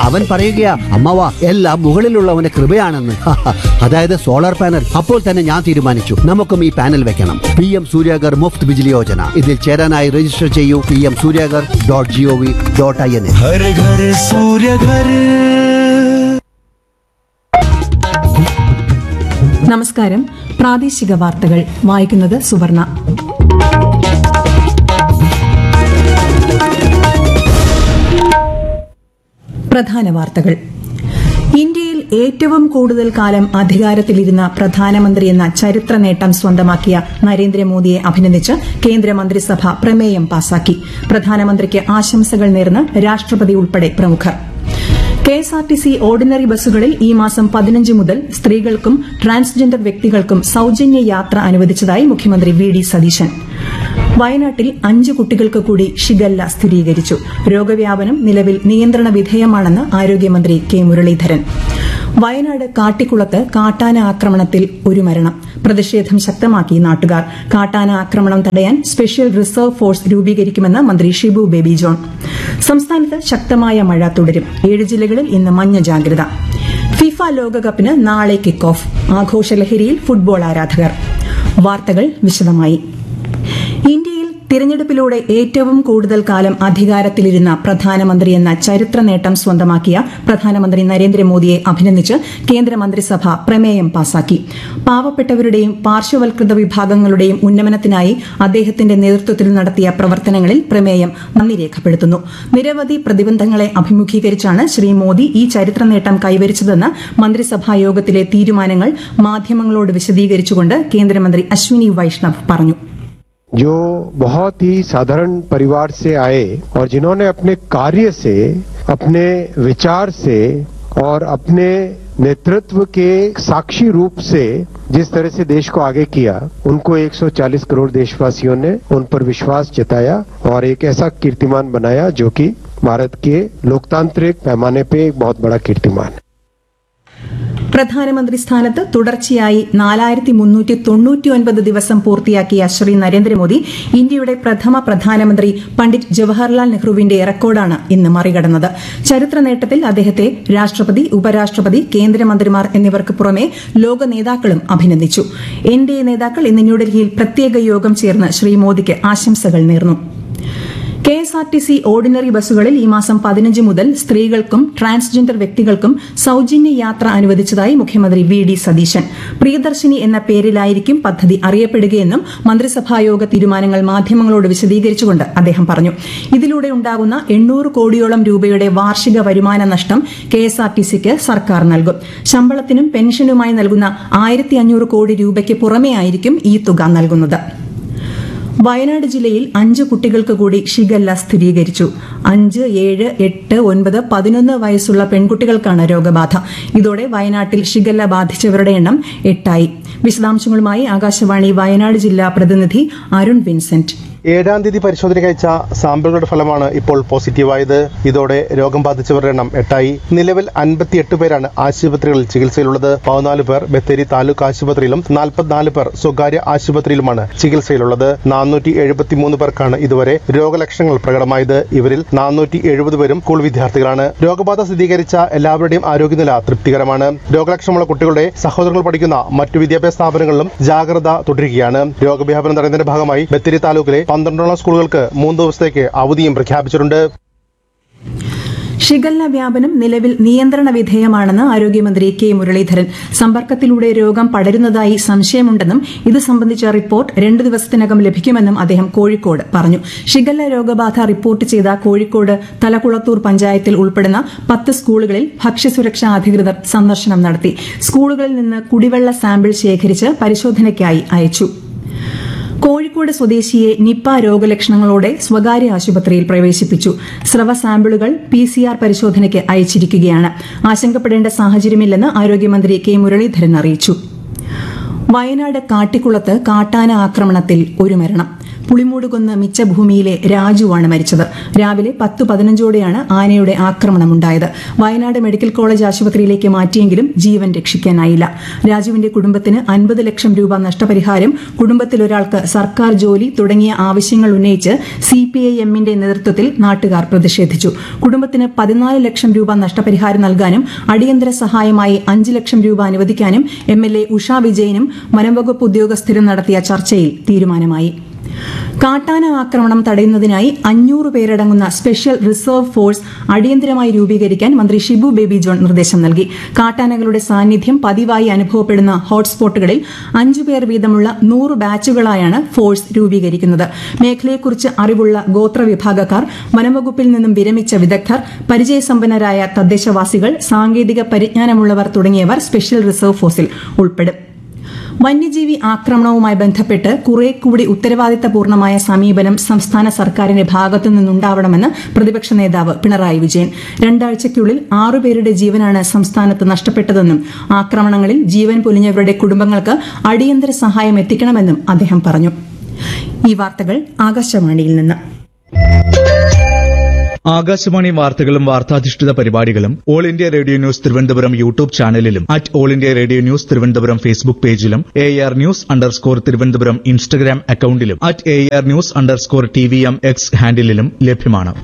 അവൻ പറയുകയാ അമ്മവാ എല്ലാം മുകളിലുള്ളവന്റെ കൃപയാണെന്ന്. അതായത് സോളാർ പാനൽ. അപ്പോൾ തന്നെ ഞാൻ തീരുമാനിച്ചു നമുക്കും ഈ പാനൽ വെക്കണം. PM സൂര്യാഗർ മുഫ്ത് ബിജ്ലി യോജന. ഇതിൽ ചേരാനായി രജിസ്റ്റർ ചെയ്യൂ pmsuryagar.gov.in. हर घर सूर्य घर. നമസ്കാരം. പ്രാദേശിക വാർത്തകൾ വായിക്കുന്നത് സുവർണ. പ്രധാന വാർത്തകൾ. ഇന്ത്യയിൽ ഏറ്റവും കൂടുതൽ കാലം അധികാരത്തിലിരുന്ന പ്രധാനമന്ത്രി എന്ന ചരിത്ര നേട്ടം സ്വന്തമാക്കിയ നരേന്ദ്രമോദിയെ അഭിനന്ദിച്ച് കേന്ദ്രമന്ത്രിസഭ പ്രമേയം പാസാക്കി. പ്രധാനമന്ത്രിക്ക് ആശംസകൾ നേർന്ന് രാഷ്ട്രപതി ഉൾപ്പെടെ പ്രമുഖർ. KSRTC ഓർഡിനറി ബസ്സുകളിൽ ഈ മാസം 15 മുതൽ സ്ത്രീകൾക്കും ട്രാൻസ്ജെൻഡർ വ്യക്തികൾക്കും സൌജന്യ യാത്ര അനുവദിച്ചതായി മുഖ്യമന്ത്രി VD സതീശൻ. വയനാട്ടിൽ 5 കുട്ടികൾക്ക് കൂടി ഷിഗല്ല സ്ഥിരീകരിച്ചു. രോഗവ്യാപനം നിലവിൽ നിയന്ത്രണ വിധേയമാണെന്ന് ആരോഗ്യമന്ത്രി K മുരളീധരൻ. വയനാട് കാട്ടിക്കുളത്ത് കാട്ടാന ആക്രമണത്തിൽ ഒരു മരണം. പ്രതിഷേധം ശക്തമാക്കി നാട്ടുകാർ. കാട്ടാന ആക്രമണം തടയാൻ സ്പെഷ്യൽ റിസർവ് ഫോഴ്സ് രൂപീകരിക്കുമെന്ന് മന്ത്രി ഷിബു ബേബി ജോൺ. സംസ്ഥാനത്ത് ശക്തമായ മഴ തുടരും. 7 ജില്ലകളിൽ ഇന്ന് മഞ്ഞ ജാഗ്രത. ഫിഫ ലോകകപ്പിന് നാളെ കിക്ക് ഓഫ്. ആഘോഷലഹരിയിൽ ഫുട്ബോൾ ആരാധകർ. വാർത്തകൾ വിശദമായി. ഇന്ത്യയിൽ തിരഞ്ഞെടുപ്പിലൂടെ ഏറ്റവും കൂടുതൽ കാലം അധികാരത്തിലിരുന്ന പ്രധാനമന്ത്രി എന്ന ചരിത്ര നേട്ടം സ്വന്തമാക്കിയ പ്രധാനമന്ത്രി നരേന്ദ്രമോദിയെ അഭിനന്ദിച്ച് കേന്ദ്രമന്ത്രിസഭ പ്രമേയം പാസാക്കി. പാവപ്പെട്ടവരുടെയും പാർശ്വവൽകൃത വിഭാഗങ്ങളുടെയും ഉന്നമനത്തിനായി അദ്ദേഹത്തിന്റെ നേതൃത്വത്തിൽ നടത്തിയ പ്രവർത്തനങ്ങളിൽ പ്രമേയം നന്ദി രേഖപ്പെടുത്തുന്നു. നിരവധി പ്രതിബന്ധങ്ങളെ അഭിമുഖീകരിച്ചാണ് ശ്രീ മോദി ഈ ചരിത്ര നേട്ടം കൈവരിച്ചതെന്ന് മന്ത്രിസഭാ യോഗത്തിലെ തീരുമാനങ്ങൾ മാധ്യമങ്ങളോട് വിശദീകരിച്ചുകൊണ്ട് കേന്ദ്രമന്ത്രി അശ്വിനി വൈഷ്ണവ് പറഞ്ഞു. जो बहुत ही साधारण परिवार से आए और जिन्होंने अपने कार्य से, अपने विचार से और अपने नेतृत्व के साक्षी रूप से जिस तरह से देश को आगे किया, उनको 140 करोड़ देशवासियों ने उन पर विश्वास जताया और एक ऐसा कीर्तिमान बनाया जो कि भारत के लोकतांत्रिक पैमाने पे एक बहुत बड़ा कीर्तिमान है. പ്രധാനമന്ത്രി സ്ഥാനത്ത് തുടർച്ചയായി 4399 ദിവസം പൂർത്തിയാക്കിയ ശ്രീ നരേന്ദ്രമോദി ഇന്ത്യയുടെ പ്രഥമ പ്രധാനമന്ത്രി പണ്ഡിറ്റ് ജവഹർലാൽ നെഹ്റുവിന്റെ റെക്കോർഡാണ് ഇന്ന് മറികടന്നത്. ചരിത്ര നേട്ടത്തിൽ അദ്ദേഹത്തെ രാഷ്ട്രപതി, ഉപരാഷ്ട്രപതി, കേന്ദ്രമന്ത്രിമാർ എന്നിവർക്ക് പുറമെ ലോക നേതാക്കളും അഭിനന്ദിച്ചു. NDA നേതാക്കൾ ഇന്ന് ന്യൂഡൽഹിയിൽ പ്രത്യേക യോഗം ചേർന്ന് ശ്രീ മോദിക്ക് ആശംസകൾ നേർന്നു. KSRTC ഓർഡിനറി ബസ്സുകളിൽ ഈ മാസം 15 മുതൽ സ്ത്രീകൾക്കും ട്രാൻസ്ജെൻഡർ വ്യക്തികൾക്കും സൌജന്യ യാത്ര അനുവദിച്ചതായി മുഖ്യമന്ത്രി VD സതീശൻ. പ്രിയദർശിനി എന്ന പേരിലായിരിക്കും പദ്ധതി അറിയപ്പെടുകയെന്നും മന്ത്രിസഭായോഗ തീരുമാനങ്ങൾ മാധ്യമങ്ങളോട് വിശദീകരിച്ചുകൊണ്ട് അദ്ദേഹം പറഞ്ഞു. ഇതിലൂടെ ഉണ്ടാകുന്ന 800 കോടിയോളം രൂപയുടെ വാർഷിക വരുമാന നഷ്ടം KSRTCക്ക് സർക്കാർ നൽകും. ശമ്പളത്തിനും പെൻഷനുമായി നൽകുന്ന 1500 കോടി രൂപയ്ക്ക് പുറമെയായിരിക്കും ഈ തുക നൽകുന്നത്. വയനാട് ജില്ലയിൽ 5 കുട്ടികൾക്ക് കൂടി ഷിഗല്ല സ്ഥിരീകരിച്ചു. 5, 7, 8, 9, 11 വയസ്സുള്ള പെൺകുട്ടികൾക്കാണ് രോഗബാധ. ഇതോടെ വയനാട്ടിൽ ഷിഗല്ല ബാധിച്ചവരുടെ എണ്ണം 8 ആയി. വിശദാംശങ്ങളുമായി ആകാശവാണി വയനാട് ജില്ലാ പ്രതിനിധി അരുൺ വിൻസെന്റ്. 7-ാം തീയതി പരിശോധനയ്ക്ക് അയച്ച സാമ്പിളുകളുടെ ഫലമാണ് ഇപ്പോൾ പോസിറ്റീവായത്. ഇതോടെ രോഗം ബാധിച്ചവരുടെ എണ്ണം 8 ആയി. നിലവിൽ 58 പേരാണ് ആശുപത്രികളിൽ ചികിത്സയിലുള്ളത്. 14 പേർ ബത്തേരി താലൂക്ക് ആശുപത്രിയിലും 44 പേർ സ്വകാര്യ ആശുപത്രിയിലുമാണ് ചികിത്സയിലുള്ളത്. 473 പേർക്കാണ് ഇതുവരെ രോഗലക്ഷണങ്ങൾ പ്രകടമായത്. ഇവരിൽ 470 പേരും സ്കൂൾ വിദ്യാർത്ഥികളാണ്. രോഗബാധ സ്ഥിരീകരിച്ച എല്ലാവരുടെയും ആരോഗ്യനില തൃപ്തികരമാണ്. രോഗലക്ഷണമുള്ള കുട്ടികളുടെ സഹോദരങ്ങൾ പഠിക്കുന്ന മറ്റു വിദ്യാഭ്യാസ സ്ഥാപനങ്ങളിലും ജാഗ്രത തുടരുകയാണ്. രോഗവ്യാപനം തടയുന്നതിന്റെ ഭാഗമായി ബത്തേരി താലൂക്കിലെ 12 സ്കൂളുകൾക്ക് 3 ദിവസത്തേക്ക് അവധിയും പ്രഖ്യാപിച്ചിട്ടുണ്ട്. ഷിഗല്ല വ്യാപനം നിലവിൽ നിയന്ത്രണ വിധേയമാണെന്ന് ആരോഗ്യമന്ത്രി K മുരളീധരൻ. സമ്പർക്കത്തിലൂടെ രോഗം പടരുന്നതായി സംശയമുണ്ടെന്നും ഇത് സംബന്ധിച്ച റിപ്പോർട്ട് 2 ദിവസത്തിനകം ലഭിക്കുമെന്നും അദ്ദേഹം കോഴിക്കോട് പറഞ്ഞു. ഷിഗല്ല രോഗബാധ റിപ്പോർട്ട് ചെയ്ത കോഴിക്കോട് തലക്കുളത്തൂർ പഞ്ചായത്തിൽ ഉൾപ്പെടുന്ന 10 സ്കൂളുകളിൽ ഭക്ഷ്യസുരക്ഷാ അധികൃതർ സന്ദർശനം നടത്തി. സ്കൂളുകളിൽ നിന്ന് കുടിവെള്ള സാമ്പിൾ ശേഖരിച്ച് പരിശോധനയ്ക്കായി അയച്ചു. കോഴിക്കോട് സ്വദേശിയെ നിപ രോഗലക്ഷണങ്ങളോടെ സ്വകാര്യ ആശുപത്രിയിൽ പ്രവേശിപ്പിച്ചു. സ്രവ സാമ്പിളുകൾ PCR പരിശോധനയ്ക്ക് അയച്ചിരിക്കുകയാണ്. ആശങ്കപ്പെടേണ്ട സാഹചര്യമില്ലെന്ന് ആരോഗ്യമന്ത്രി K മുരളീധരൻ അറിയിച്ചു. വയനാട് കാട്ടിക്കുളത്ത് കാട്ടാന ആക്രമണത്തിൽ ഒരു മരണം. പുളിമൂടുകുന്ന് മിച്ചഭൂമിയിലെ രാജുവാണ് മരിച്ചത്. രാവിലെ 10:15ഓടെയാണ് ആനയുടെ ആക്രമണമുണ്ടായത്. വയനാട് മെഡിക്കൽ കോളേജ് ആശുപത്രിയിലേക്ക് മാറ്റിയെങ്കിലും ജീവൻ രക്ഷിക്കാനായില്ല. രാജുവിന്റെ കുടുംബത്തിന് 50 ലക്ഷം രൂപ നഷ്ടപരിഹാരം, കുടുംബത്തിലൊരാൾക്ക് സർക്കാർ ജോലി തുടങ്ങിയ ആവശ്യങ്ങൾ ഉന്നയിച്ച് സിപിഐഎമ്മിന്റെ നേതൃത്വത്തിൽ നാട്ടുകാർ പ്രതിഷേധിച്ചു. കുടുംബത്തിന് 14 ലക്ഷം രൂപ നഷ്ടപരിഹാരം നൽകാനും അടിയന്തര സഹായമായി 5 ലക്ഷം രൂപ അനുവദിക്കാനും എംഎൽഎ ഉഷ വിജയനും വനംവകുപ്പ് ഉദ്യോഗസ്ഥരും നടത്തിയ ചർച്ചയിൽ തീരുമാനമായി. കാട്ടാന ആക്രമണം തടയുന്നതിനായി 500 പേരടങ്ങുന്ന സ്പെഷ്യൽ റിസർവ് ഫോഴ്സ് അടിയന്തരമായി രൂപീകരിക്കാൻ മന്ത്രി ഷിബു ബേബി ജോൺ നിർദ്ദേശം നൽകി. കാട്ടാനകളുടെ സാന്നിധ്യം പതിവായി അനുഭവപ്പെടുന്ന ഹോട്ട്സ്പോട്ടുകളിൽ 5 പേർ വീതമുള്ള 100 ബാച്ചുകളായാണ് ഫോഴ്സ് രൂപീകരിക്കുന്നത്. മേഖലയെക്കുറിച്ച് അറിവുള്ള ഗോത്രവിഭാഗക്കാർ, വനംവകുപ്പിൽ നിന്നും വിരമിച്ച വിദഗ്ധർ, പരിചയസമ്പന്നരായ തദ്ദേശവാസികൾ, സാങ്കേതിക പരിജ്ഞാനമുള്ളവർ തുടങ്ങിയവർ സ്പെഷ്യൽ റിസർവ് ഫോഴ്സിൽ ഉൾപ്പെടും. വന്യജീവി ആക്രമണവുമായി ബന്ധപ്പെട്ട് കുറെ കൂടി ഉത്തരവാദിത്തപൂർണമായ സമീപനം സംസ്ഥാന സർക്കാരിന്റെ ഭാഗത്തു നിന്നുണ്ടാവണമെന്ന് പ്രതിപക്ഷ നേതാവ് പിണറായി വിജയൻ. 2 ആഴ്ചയ്ക്കുള്ളിൽ 6 പേരുടെ ജീവനാണ് സംസ്ഥാനത്ത് നഷ്ടപ്പെട്ടതെന്നും ആക്രമണങ്ങളിൽ ജീവൻ പൊലിഞ്ഞവരുടെ കുടുംബങ്ങൾക്ക് അടിയന്തര സഹായം എത്തിക്കണമെന്നും അദ്ദേഹം പറഞ്ഞു. ഈ വാർത്തകൾ ആകാശവാണിയിൽ നിന്ന്. ആകാശവാണി വാർത്തകളും വാർത്താധിഷ്ഠിത പരിപാടികളും all India radio news Thiruvananthapuram YouTube ചാനലിലും @all India radio news Thiruvananthapuram Facebook പേജിലും AR News_ തിരുവനന്തപുരം ഇൻസ്റ്റഗ്രാം അക്കൌണ്ടിലും @AR News_TVM X ഹാൻഡിലും ലഭ്യമാണ്.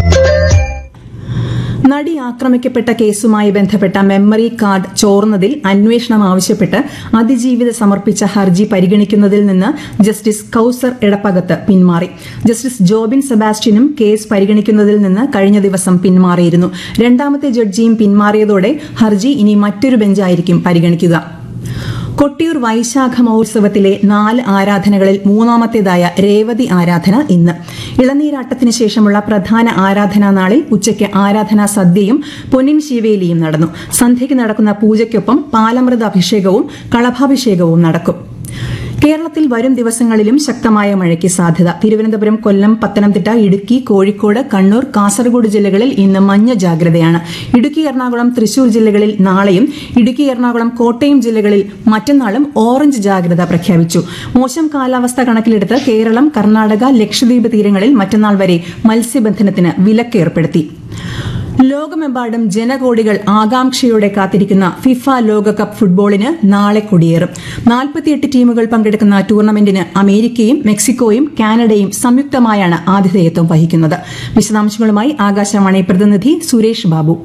നടി ആക്രമിക്കപ്പെട്ട കേസുമായി ബന്ധപ്പെട്ട മെമ്മറി കാർഡ് ചോർന്നതിൽ അന്വേഷണം ആവശ്യപ്പെട്ട് അതിജീവിത സമർപ്പിച്ച ഹർജി പരിഗണിക്കുന്നതിൽ നിന്ന് ജസ്റ്റിസ് കൌസർ എടപ്പകത്ത് പിന്മാറി. ജസ്റ്റിസ് ജോബിൻ സെബാസ്റ്റ്യനും കേസ് പരിഗണിക്കുന്നതിൽ നിന്ന് കഴിഞ്ഞ ദിവസം പിന്മാറിയിരുന്നു. രണ്ടാമത്തെ ജഡ്ജിയും പിന്മാറിയതോടെ ഹർജി ഇനി മറ്റൊരു ബെഞ്ചായിരിക്കും പരിഗണിക്കുക. കൊട്ടിയൂർ വൈശാഖ മഹോത്സവത്തിലെ 4 ആരാധനകളിൽ മൂന്നാമത്തേതായ രേവതി ആരാധന ഇന്ന്. ഇളനീരാട്ടത്തിന് ശേഷമുള്ള പ്രധാന ആരാധനാ നാളിൽ ഉച്ചയ്ക്ക് ആരാധനാ സദ്യയും പൊന്നിൻ ശിവേലിയും നടന്നു. സന്ധ്യയ്ക്ക് നടക്കുന്ന പൂജയ്ക്കൊപ്പം പാലമൃത അഭിഷേകവും കളഭാഭിഷേകവും നടക്കും. കേരളത്തിൽ വരും ദിവസങ്ങളിലും ശക്തമായ മഴയ്ക്ക് സാധ്യത. തിരുവനന്തപുരം, കൊല്ലം, പത്തനംതിട്ട, ഇടുക്കി, കോഴിക്കോട്, കണ്ണൂർ, കാസർഗോഡ് ജില്ലകളിൽ ഇന്ന് മഞ്ഞ ജാഗ്രതയാണ്. ഇടുക്കി, എറണാകുളം, തൃശൂർ ജില്ലകളിൽ നാളെയും, ഇടുക്കി, എറണാകുളം, കോട്ടയം ജില്ലകളിൽ മറ്റന്നാളും ഓറഞ്ച് ജാഗ്രത പ്രഖ്യാപിച്ചു. മോശം കാലാവസ്ഥ കണക്കിലെടുത്ത് കേരളം, കർണാടക, ലക്ഷദ്വീപ് തീരങ്ങളിൽ മറ്റന്നാൾ വരെ മത്സ്യബന്ധനത്തിന് വിലക്ക് ഏർപ്പെടുത്തി. ലോകമെമ്പാടും ജനകോടികൾ ആകാംക്ഷയോടെ കാത്തിരിക്കുന്ന ഫിഫ ലോകകപ്പ് ഫുട്ബോളിന് നാളെ കൊടിയേറും. 48 ടീമുകൾ പങ്കെടുക്കുന്ന ടൂർണമെന്റിന് അമേരിക്കയും മെക്സിക്കോയും കാനഡയും സംയുക്തമായാണ് ആതിഥേയത്വം വഹിക്കുന്നത്. വിശദാംശങ്ങളുമായി ആകാശവാണി പ്രതിനിധി സുരേഷ് ബാബു.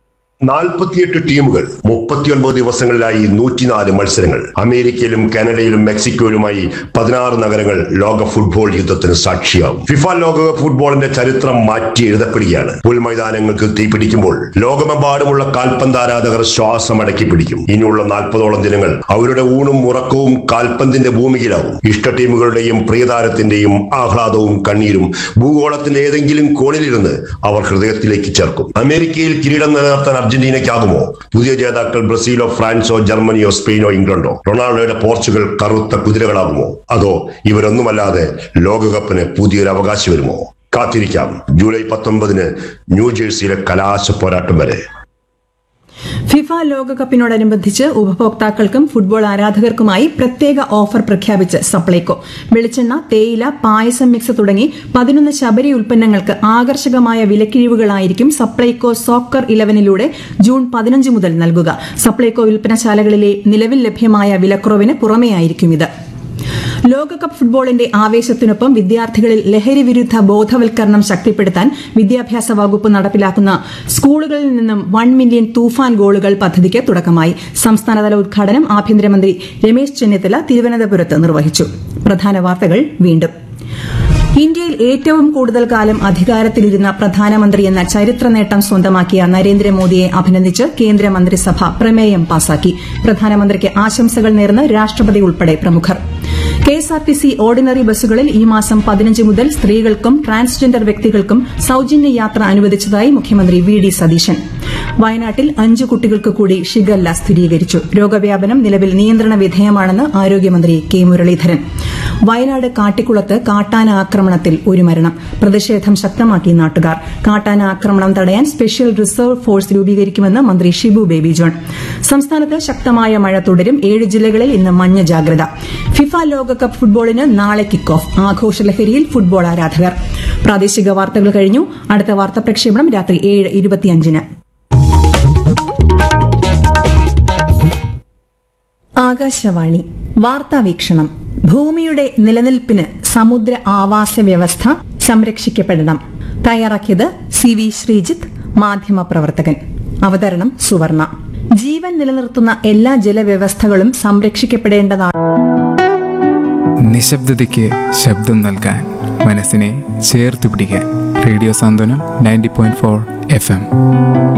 48 ടീമുകൾ 39 ദിവസങ്ങളിലായി 104 മത്സരങ്ങൾ. അമേരിക്കയിലും കാനഡയിലും മെക്സിക്കോയിലുമായി 16 നഗരങ്ങൾ ലോക ഫുട്ബോൾ യുദ്ധത്തിന് സാക്ഷിയാവും. ഫിഫ ലോകകപ്പ് ഫുട്ബോളിന്റെ ചരിത്രം മാറ്റി എഴുതപ്പെടുകയാണ്. പുൽമൈതാനങ്ങൾക്ക് തീപിടിക്കുമ്പോൾ ലോകമെമ്പാടുമുള്ള കാൽപന്താരാധകർ ശ്വാസം അടക്കി പിടിക്കും. ഇനിയുള്ള 40ഓളം ദിനങ്ങൾ അവരുടെ ഊണും ഉറക്കവും കാൽപന്തിന്റെ ഭൂമിയിലാവും. ഇഷ്ട ടീമുകളുടെയും പ്രിയതാരത്തിന്റെയും ആഹ്ലാദവും കണ്ണീരും ഭൂഗോളത്തിന്റെ ഏതെങ്കിലും കോണിലിരുന്ന് അവർ ഹൃദയത്തിലേക്ക് ചേർക്കും. അമേരിക്കയിൽ കിരീടം നിലനിർത്താൻ അർജന്റീനയ്ക്കാകുമോ? പുതിയ ജേതാക്കൾ ബ്രസീലോ, ഫ്രാൻസോ, ജർമ്മനിയോ, സ്പെയിനോ, ഇംഗ്ലണ്ടോ? റൊണാൾഡോയുടെ പോർച്ചുഗൽ കറുത്ത കുതിരകളാകുമോ? അതോ ഇവരൊന്നുമല്ലാതെ ലോകകപ്പിന് പുതിയൊരു അവകാശി വരുമോ? കാത്തിരിക്കാം. ജൂലൈ 19 ന്യൂജേഴ്സിയിലെ കലാശ പോരാട്ടം വരെ. ഫിഫ ലോകകപ്പിനോടനുബന്ധിച്ച് ഉപഭോക്താക്കൾക്കും ഫുട്ബോൾ ആരാധകർക്കുമായി പ്രത്യേക ഓഫർ പ്രഖ്യാപിച്ച് സപ്ലൈകോ. വെളിച്ചെണ്ണ, തേയില, പായസം മിക്സ് തുടങ്ങി 11 ശബരി ഉൽപ്പന്നങ്ങൾക്ക് ആകർഷകമായ വിലക്കിഴിവുകളായിരിക്കും സപ്ലൈകോ സോക്കർ 11ലൂടെ ജൂൺ 15 മുതൽ നൽകുക. സപ്ലൈകോ വിൽപ്പനശാലകളിലെ നിലവിൽ ലഭ്യമായ വിലക്കുറവിന് പുറമെയായിരിക്കും ഇത്. ലോകകപ്പ് ഫുട്ബോളിന്റെ ആവേശത്തിനൊപ്പം വിദ്യാർത്ഥികളിൽ ലഹരി വിരുദ്ധ ബോധവൽക്കരണം ശക്തിപ്പെടുത്താൻ വിദ്യാഭ്യാസ വകുപ്പ് നടപ്പിലാക്കുന്ന സ്കൂളുകളിൽ നിന്നും 1 മില്യൺ തൂഫാൻ ഗോളുകൾ പദ്ധതിക്ക് തുടക്കമായി. സംസ്ഥാനതല ഉദ്ഘാടനം ആഭ്യന്തരമന്ത്രി രമേശ് ചെന്നിത്തല തിരുവനന്തപുരത്ത് നിർവഹിച്ചു. പ്രധാന വാർത്തകൾ വീണ്ടും. ഇന്ത്യയിൽ ഏറ്റവും കൂടുതൽ കാലം അധികാരത്തിലിരുന്ന പ്രധാനമന്ത്രിയെന്ന ചരിത്ര നേട്ടം സ്വന്തമാക്കിയ നരേന്ദ്രമോദിയെ അഭിനന്ദിച്ച് കേന്ദ്രമന്ത്രിസഭ പ്രമേയം പാസാക്കി. പ്രധാനമന്ത്രിക്ക് ആശംസകൾ നേർന്ന് രാഷ്ട്രപതി ഉൾപ്പെടെ പ്രമുഖർ. കെഎസ്ആർടിസി ഓർഡിനറി ബസ്സുകളിൽ ഈ മാസം 15 മുതൽ സ്ത്രീകൾക്കും ട്രാൻസ്ജെൻഡർ വ്യക്തികൾക്കും സൌജന്യ യാത്ര അനുവദിച്ചതായി മുഖ്യമന്ത്രി വി.ഡി. സതീശൻ. വയനാട്ടിൽ 5 കുട്ടികൾക്ക് കൂടി ഷിഗല്ല സ്ഥിരീകരിച്ചു. രോഗവ്യാപനം നിലവിൽ നിയന്ത്രണ വിധേയമാണെന്ന് ആരോഗ്യമന്ത്രി കെ. മുരളീധരൻ. വയനാട് കാട്ടിക്കുളത്ത് കാട്ടാന ആക്രമണത്തിൽ ഒരു മരണം. പ്രതിഷേധം ശക്തമാക്കി നാട്ടുകാർ. കാട്ടാന ആക്രമണം തടയാൻ സ്പെഷ്യൽ റിസർവ് ഫോഴ്സ് രൂപീകരിക്കുമെന്ന് മന്ത്രി ഷിബു ബേബി ജോൺ. സംസ്ഥാനത്ത് ശക്തമായ മഴ തുടരും. 7 ജില്ലകളിൽ ഇന്ന് മഞ്ഞ ജാഗ്രത. ഫിഫ ലോകകപ്പ് ഫുട്ബോളിന് നാളെ കിക്ക് ഓഫ്. ആഘോഷലഹരിയിൽ ഫുട്ബോൾ ആരാധകർ. പ്രാദേശിക വാർത്തകൾ കഴിഞ്ഞു. അടുത്ത വാർത്താ പ്രക്ഷേപണം രാത്രി 7:25. ആകാശവാണി വാർത്താവീക്ഷണം. ഭൂമിയുടെ നിലനിൽപ്പിന് സമുദ്ര ആവാസ വ്യവസ്ഥ സംരക്ഷിക്കപ്പെടണം. തയ്യാറാക്കിയത് CV ശ്രീജിത്ത്, മാധ്യമപ്രവർത്തകൻ. അവതരണം സുവർണ. ജീവൻ നിലനിർത്തുന്ന എല്ലാ ജലവ്യവസ്ഥകളും സംരക്ഷിക്കപ്പെടേണ്ടതാണ്. നിശബ്ദതയ്ക്ക് ശബ്ദം നൽകാൻ, മനസ്സിനെ ചേർത്ത് പിടിക്കാൻ. റേഡിയോ സാന്ത്വനം 90.4 FM.